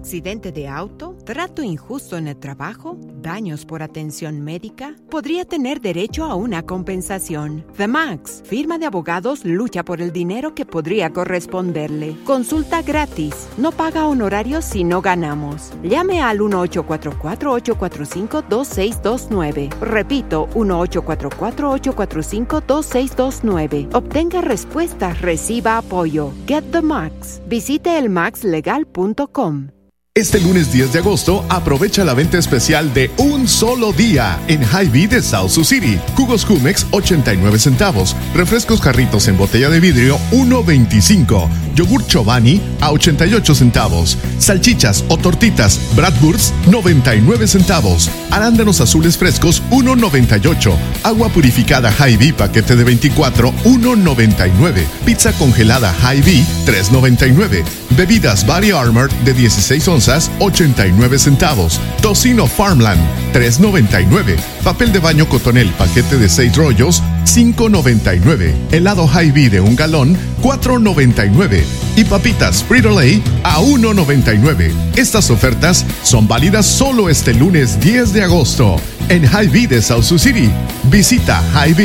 accidente de auto, trato injusto en el trabajo, daños por atención médica, podría tener derecho a una compensación. The Max, firma de abogados, lucha por el dinero que podría corresponderle. Consulta gratis. No paga honorarios si no ganamos. Llame al 1-844-845-2629. Repito, 1-844-845-2629. Obtenga respuestas, reciba apoyo. Get the Max. Visite elmaxlegal.com. Este lunes 10 de agosto, aprovecha la venta especial de un solo día en Hy-Vee de South Sioux City. Jugos Jumex, 89 centavos. Refrescos Jarritos en botella de vidrio, 1.25. Yogur Chobani, a 88 centavos. Salchichas o tortitas Bratwurst, 99 centavos. Arándanos azules frescos, 1.98. Agua purificada Hy-Vee, paquete de 24, 1.99. Pizza congelada Hy-Vee, 3.99. Bebidas Body Armor de 16 onzas, 89 centavos. Tocino Farmland, 3.99. Papel de baño Cotonel, paquete de 6 rollos, 5.99. Helado Hy-Vee de 1 galón, 4.99. Y papitas Frito-Lay a 1.99. Estas ofertas son válidas solo este lunes 10 de agosto en Hy-Vee de South Sioux City. Visita Hy-Vee